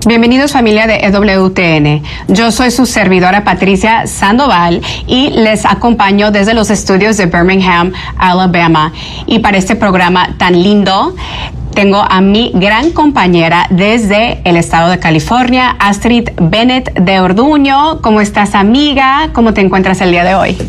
Bienvenidos familia de EWTN. Yo soy su servidora Patricia Sandoval y les acompaño desde los estudios de Birmingham, Alabama. Y para este programa tan lindo, tengo a mi gran compañera desde el estado de California, Astrid Bennett de Orduño. ¿Cómo estás, amiga? ¿Cómo te encuentras el día de hoy?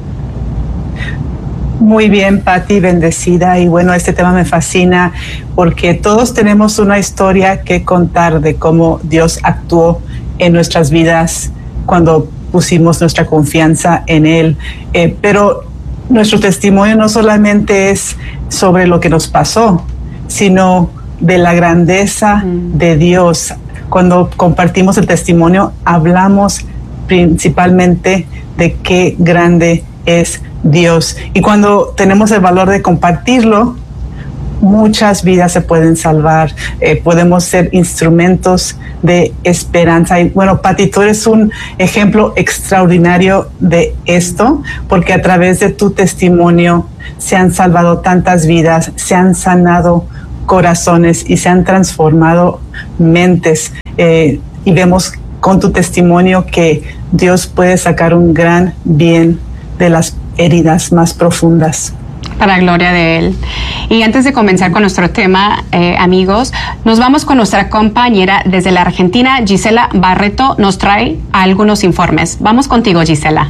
Muy bien, Pati, bendecida. Y bueno, este tema me fascina porque todos tenemos una historia que contar de cómo Dios actuó en nuestras vidas cuando pusimos nuestra confianza en Él. Pero nuestro testimonio no solamente es sobre lo que nos pasó, sino de la grandeza de Dios. Cuando compartimos el testimonio, hablamos principalmente de qué grande es Dios. Y cuando tenemos el valor de compartirlo, muchas vidas se pueden salvar. Podemos ser instrumentos de esperanza. Y bueno, Pati, tú eres un ejemplo extraordinario de esto, porque a través de tu testimonio se han salvado tantas vidas, se han sanado corazones y se han transformado mentes. Y vemos con tu testimonio que Dios puede sacar un gran bien de las heridas más profundas. Para la gloria de Él. Y antes de comenzar con nuestro tema, amigos, nos vamos con nuestra compañera desde la Argentina, Gisela Barreto, nos trae algunos informes. Vamos contigo, Gisela.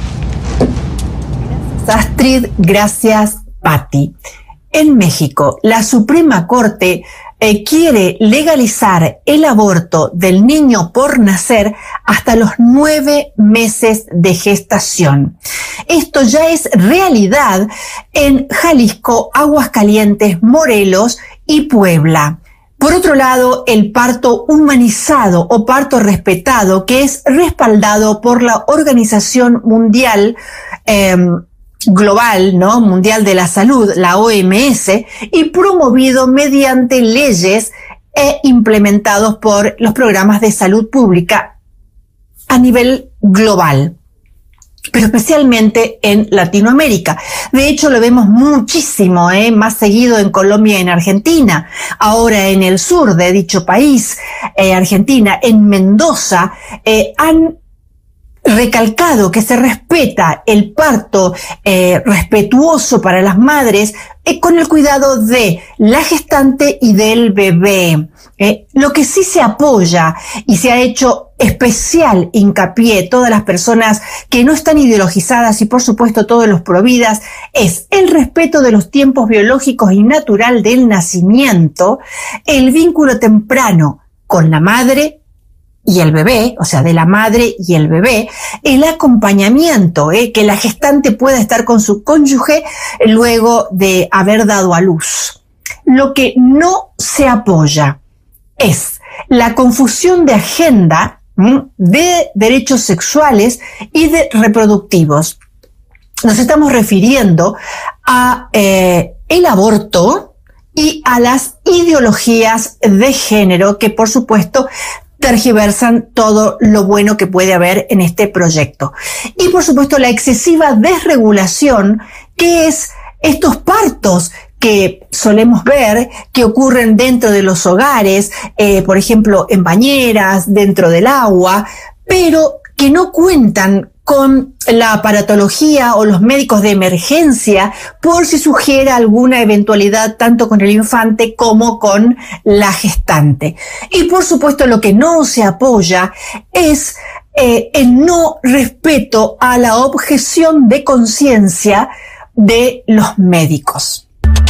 Gracias, Astrid. Gracias, Patti. En México, la Suprema Corte quiere legalizar el aborto del niño por nacer hasta los 9 meses de gestación. Esto ya es realidad en Jalisco, Aguascalientes, Morelos y Puebla. Por otro lado, el parto humanizado o parto respetado, que es respaldado por la Organización Mundial Global, ¿no? Mundial de la Salud, la OMS, y promovido mediante leyes e implementados por los programas de salud pública a nivel global, pero especialmente en Latinoamérica. De hecho, lo vemos muchísimo, más seguido en Colombia y en Argentina. Ahora en el sur de dicho país, Argentina, en Mendoza, han recalcado que se respeta el parto respetuoso para las madres con el cuidado de la gestante y del bebé. Lo que sí se apoya y se ha hecho especial hincapié todas las personas que no están ideologizadas y por supuesto todos los providas es el respeto de los tiempos biológicos y natural del nacimiento, el vínculo temprano con la madre y el bebé, o sea, de la madre y el bebé, el acompañamiento, que la gestante pueda estar con su cónyuge luego de haber dado a luz. Lo que no se apoya es la confusión de agenda de derechos sexuales y de reproductivos. Nos estamos refiriendo a el aborto y a las ideologías de género que, por supuesto, tergiversan todo lo bueno que puede haber en este proyecto. Y por supuesto la excesiva desregulación que es estos partos que solemos ver que ocurren dentro de los hogares, por ejemplo en bañeras, dentro del agua, pero que no cuentan con la aparatología o los médicos de emergencia por si surgiera alguna eventualidad tanto con el infante como con la gestante. Y por supuesto lo que no se apoya es el no respeto a la objeción de conciencia de los médicos.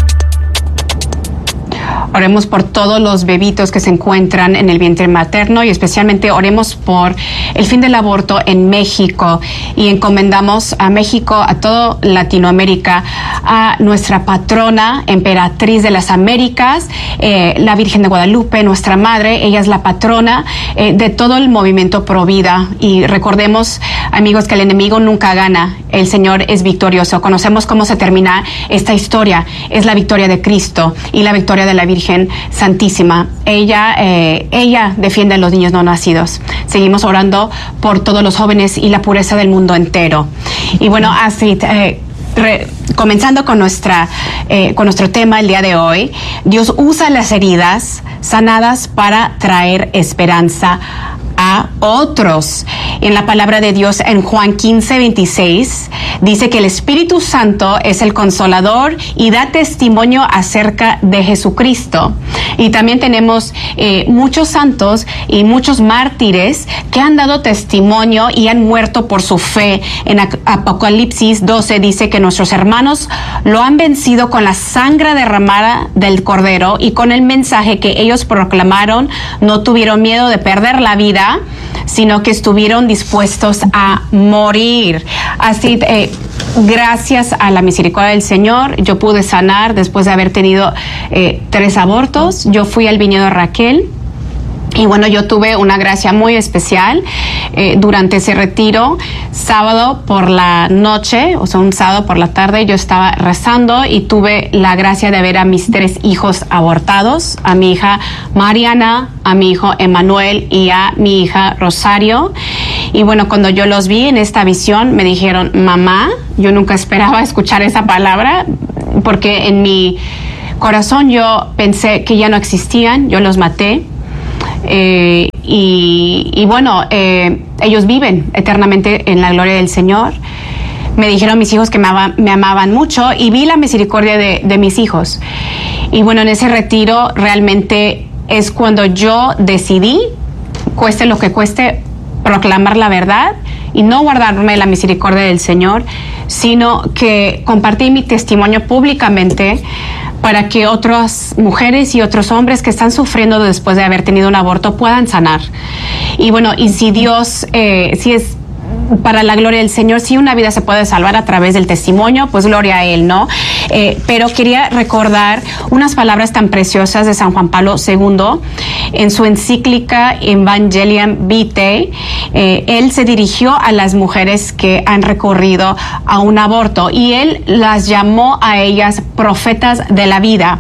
Oremos por todos los bebitos que se encuentran en el vientre materno y especialmente oremos por el fin del aborto en México y encomendamos a México, a toda Latinoamérica, a nuestra patrona, emperatriz de las Américas, la Virgen de Guadalupe, nuestra madre. Ella es la patrona de todo el movimiento pro vida y recordemos, amigos, que el enemigo nunca gana, el Señor es victorioso. Conocemos cómo se termina esta historia, es la victoria de Cristo y la victoria de la Virgen Santísima. Ella defiende a los niños no nacidos. Seguimos orando por todos los jóvenes y la pureza del mundo entero. Y bueno, Astrid, comenzando con nuestro tema el día de hoy, Dios usa las heridas sanadas para traer esperanza a otros. En la palabra de Dios en Juan 15:26 dice que el Espíritu Santo es el consolador y da testimonio acerca de Jesucristo. Y también tenemos muchos santos y muchos mártires que han dado testimonio y han muerto por su fe. En Apocalipsis 12 dice que nuestros hermanos lo han vencido con la sangre derramada del Cordero y con el mensaje que ellos proclamaron. No tuvieron miedo de perder la vida, sino que estuvieron dispuestos a morir. Así, gracias a la misericordia del Señor, yo pude sanar después de haber tenido 3 abortos. Yo fui al viñedo Raquel. Y bueno, yo tuve una gracia muy especial durante ese retiro. Sábado por la noche, o sea, un sábado por la tarde, yo estaba rezando y tuve la gracia de ver a mis 3 hijos abortados, a mi hija Mariana, a mi hijo Emanuel y a mi hija Rosario. Y bueno, cuando yo los vi en esta visión, me dijeron, mamá, yo nunca esperaba escuchar esa palabra, porque en mi corazón yo pensé que ya no existían, yo los maté. Y bueno, ellos viven eternamente en la gloria del Señor. Me dijeron mis hijos que me amaban mucho y vi la misericordia de mis hijos. Y bueno, en ese retiro realmente es cuando yo decidí, cueste lo que cueste, proclamar la verdad y no guardarme la misericordia del Señor, sino que compartí mi testimonio públicamente para que otras mujeres y otros hombres que están sufriendo después de haber tenido un aborto puedan sanar. Y bueno, y si Dios, si es para la gloria del Señor, si una vida se puede salvar a través del testimonio, pues gloria a Él, ¿no? Pero quería recordar unas palabras tan preciosas de San Juan Pablo II en su encíclica Evangelium Vitae. Él se dirigió a las mujeres que han recurrido a un aborto y él las llamó a ellas profetas de la vida.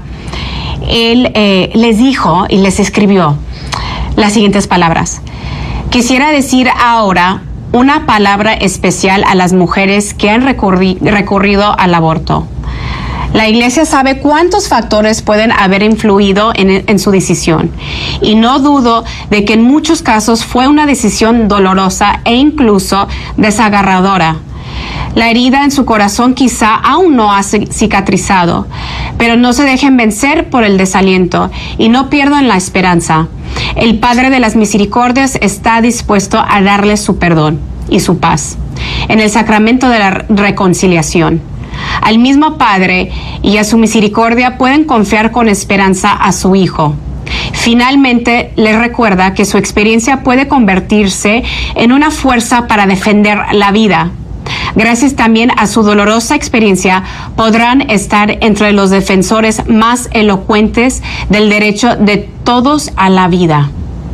Él les dijo y les escribió las siguientes palabras: quisiera decir ahora una palabra especial a las mujeres que han recurrido al aborto. La Iglesia sabe cuántos factores pueden haber influido en su decisión, y no dudo de que en muchos casos fue una decisión dolorosa e incluso desagarradora. La herida en su corazón quizá aún no ha cicatrizado, pero no se dejen vencer por el desaliento y no pierdan la esperanza. El Padre de las Misericordias está dispuesto a darles su perdón y su paz en el sacramento de la reconciliación. Al mismo Padre y a su misericordia pueden confiar con esperanza a su Hijo. Finalmente, les recuerda que su experiencia puede convertirse en una fuerza para defender la vida. Gracias también a su dolorosa experiencia, podrán estar entre los defensores más elocuentes del derecho de todos a la vida.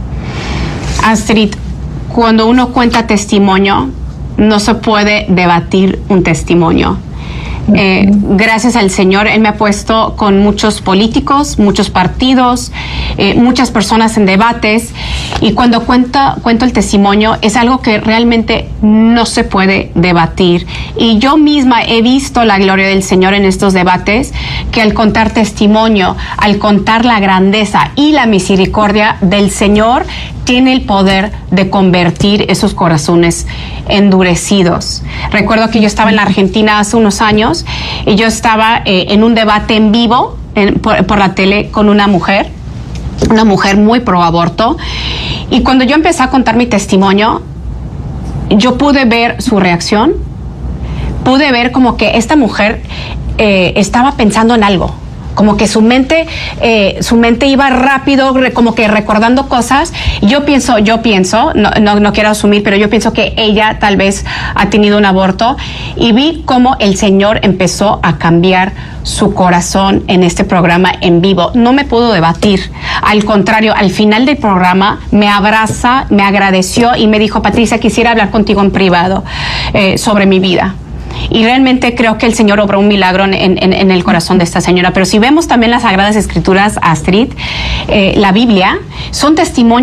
Astrid, cuando uno cuenta testimonio, no se puede debatir un testimonio. Gracias al Señor, Él me ha puesto con muchos políticos, muchos partidos, muchas personas en debates, y cuando cuento el testimonio es algo que realmente no se puede debatir. Y yo misma he visto la gloria del Señor en estos debates, que al contar testimonio, al contar la grandeza y la misericordia del Señor, tiene el poder de convertir esos corazones endurecidos. Recuerdo que yo estaba en la Argentina hace unos años y yo estaba en un debate en vivo por la tele con una mujer muy pro aborto, y cuando yo empecé a contar mi testimonio, yo pude ver su reacción, pude ver como que esta mujer estaba pensando en algo, como que su mente iba rápido, como que recordando cosas. Yo pienso, no quiero asumir, pero yo pienso que ella tal vez ha tenido un aborto, y vi cómo el Señor empezó a cambiar su corazón en este programa en vivo. No me pudo debatir, al contrario, al final del programa me abraza, me agradeció y me dijo: Patricia, quisiera hablar contigo en privado sobre mi vida. Y realmente creo que el Señor obró un milagro en el corazón de esta señora. Pero si vemos también las Sagradas Escrituras, Astrid, la Biblia, son testimonios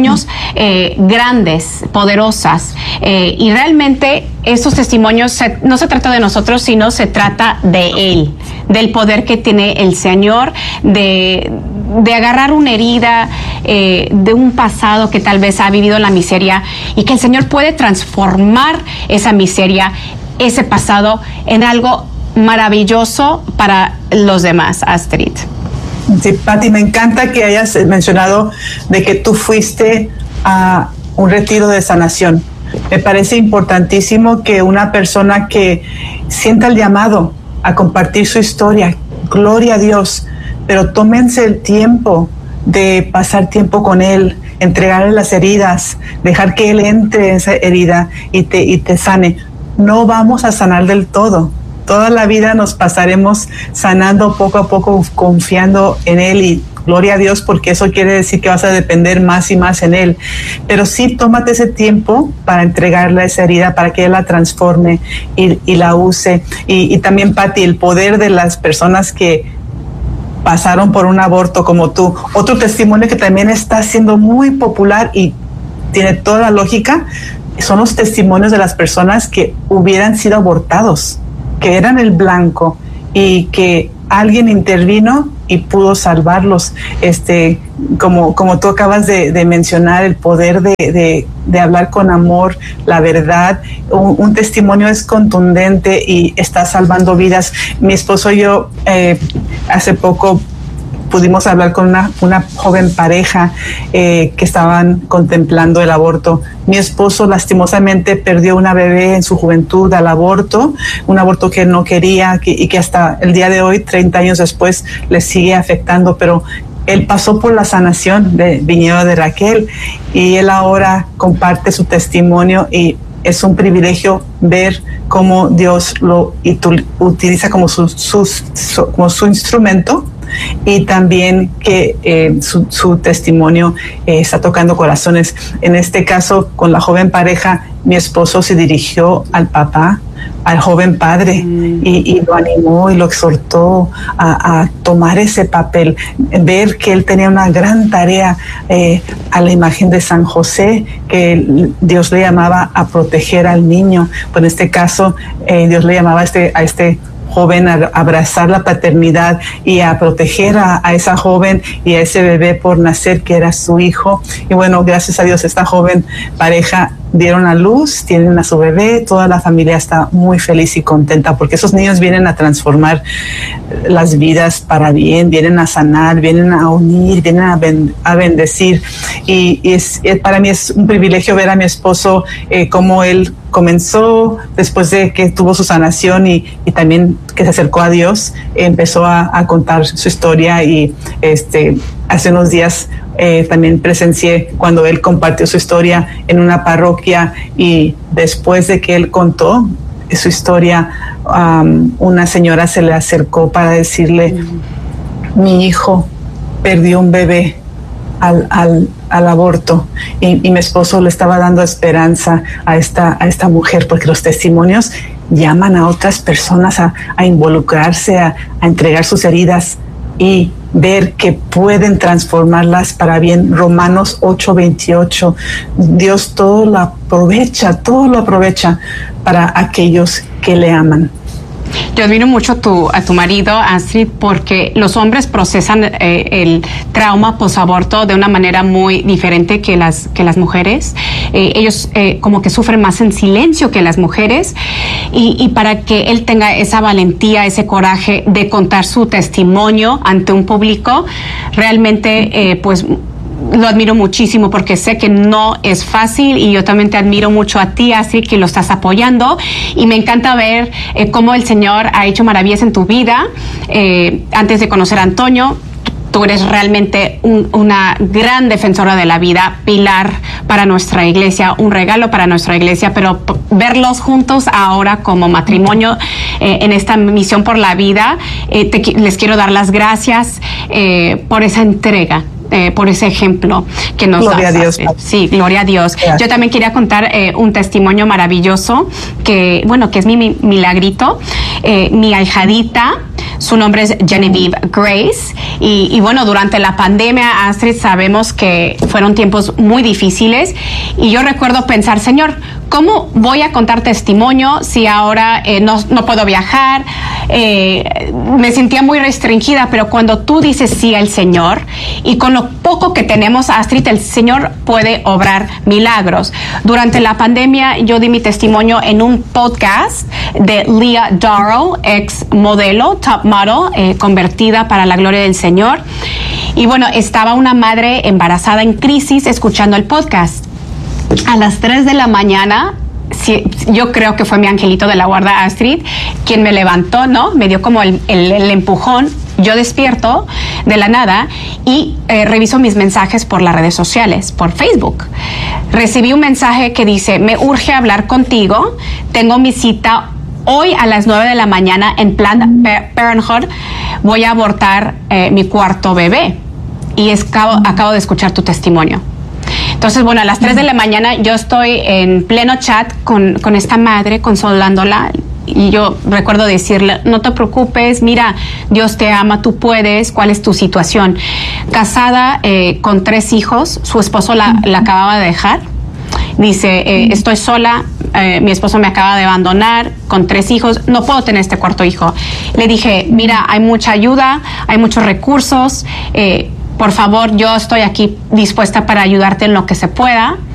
grandes, poderosas. Y realmente estos testimonios no se trata de nosotros, sino se trata de Él, del poder que tiene el Señor, de agarrar una herida, de un pasado que tal vez ha vivido la miseria, y que el Señor puede transformar esa miseria, ese pasado, en algo maravilloso para los demás. Astrid. Sí, Pati, me encanta que hayas mencionado de que tú fuiste a un retiro de sanación. Me parece importantísimo que una persona que sienta el llamado a compartir su historia, gloria a Dios, pero tómense el tiempo de pasar tiempo con Él, entregarle las heridas, dejar que Él entre en esa herida y te sane. No vamos a sanar del todo. Toda la vida nos pasaremos sanando poco a poco, confiando en Él, y gloria a Dios, porque eso quiere decir que vas a depender más y más en Él. Pero sí, tómate ese tiempo para entregarle esa herida, para que Él la transforme y la use. Y también, Pati, el poder de las personas que pasaron por un aborto como tú. Otro testimonio que también está siendo muy popular y tiene toda la lógica son los testimonios de las personas que hubieran sido abortados, que eran el blanco y que alguien intervino y pudo salvarlos. Como tú acabas de mencionar, el poder de hablar con amor, la verdad. Un testimonio es contundente y está salvando vidas. Mi esposo y yo hace poco pudimos hablar con una joven pareja que estaban contemplando el aborto. Mi esposo lastimosamente perdió una bebé en su juventud al aborto, un aborto que él no quería y que hasta el día de hoy, 30 años después, le sigue afectando, pero él pasó por la sanación de Viñedo de Raquel y él ahora comparte su testimonio, y es un privilegio ver cómo Dios lo utiliza como su instrumento, y también que su testimonio está tocando corazones. En este caso, con la joven pareja, mi esposo se dirigió al papá, al joven padre, y lo animó y lo exhortó a tomar ese papel, ver que él tenía una gran tarea a la imagen de San José, que Dios le llamaba a proteger al niño. Pues en este caso, Dios le llamaba a este joven a abrazar la paternidad y a proteger a esa joven y a ese bebé por nacer, que era su hijo. Y bueno, gracias a Dios, esta joven pareja dieron a luz, tienen a su bebé, toda la familia está muy feliz y contenta, porque esos niños vienen a transformar las vidas para bien, vienen a sanar, vienen a unir, vienen a bendecir. Y para mí es un privilegio ver a mi esposo cómo él comenzó después de que tuvo su sanación y también que se acercó a Dios, empezó a contar su historia. Y hace unos días también presencié cuando él compartió su historia en una parroquia, y después de que él contó su historia, una señora se le acercó para decirle: mi hijo perdió un bebé al aborto, y mi esposo le estaba dando esperanza a esta mujer, porque los testimonios llaman a otras personas a involucrarse, a entregar sus heridas y ver que pueden transformarlas para bien. Romanos 8:28. Dios todo lo aprovecha para aquellos que le aman. Yo admiro mucho a tu marido, Astrid, porque los hombres procesan el trauma posaborto de una manera muy diferente que las mujeres. Ellos como que sufren más en silencio que las mujeres, y para que él tenga esa valentía, ese coraje de contar su testimonio ante un público, realmente pues lo admiro muchísimo, porque sé que no es fácil, y yo también te admiro mucho a ti, Astrid, que lo estás apoyando, y me encanta ver cómo el Señor ha hecho maravillas en tu vida. Antes de conocer a Antonio, tú eres realmente una gran defensora de la vida, pilar para nuestra iglesia, un regalo para nuestra iglesia, pero verlos juntos ahora como matrimonio en esta misión por la vida, les quiero dar las gracias por esa entrega. Por ese ejemplo que nos das. Gloria a Dios. Sí, gloria a Dios. Gracias. Yo también quería contar un testimonio maravilloso que es mi milagrito. Mi ahijadita Su nombre es Genevieve Grace. Y bueno, durante la pandemia, Astrid, sabemos que fueron tiempos muy difíciles. Y yo recuerdo pensar, Señor, ¿cómo voy a contar testimonio si ahora no puedo viajar? Me sentía muy restringida, pero cuando tú dices sí al Señor, y con lo poco que tenemos, Astrid, el Señor puede obrar milagros. Durante la pandemia, yo di mi testimonio en un podcast de Leah Darrow, ex modelo, top model, convertida para la gloria del Señor. Y bueno, estaba una madre embarazada en crisis escuchando el podcast. A las 3 de la mañana, sí, yo creo que fue mi angelito de la guarda, Astrid, quien me levantó, ¿no? Me dio como el empujón. Yo despierto de la nada y reviso mis mensajes por las redes sociales, por Facebook. Recibí un mensaje que dice, me urge hablar contigo, tengo mi cita hoy a las 9 de la mañana en Planned Parenthood, voy a abortar mi cuarto bebé. Y acabo de escuchar tu testimonio. Entonces, bueno, a las 3 de la mañana yo estoy en pleno chat con esta madre, consolándola. Y yo recuerdo decirle, no te preocupes, mira, Dios te ama, tú puedes, ¿cuál es tu situación? Casada con 3 hijos, su esposo la acababa de dejar. Dice, estoy sola, mi esposo me acaba de abandonar, con 3 hijos, no puedo tener este cuarto hijo. Le dije, mira, hay mucha ayuda, hay muchos recursos, por favor, yo estoy aquí dispuesta para ayudarte en lo que se pueda.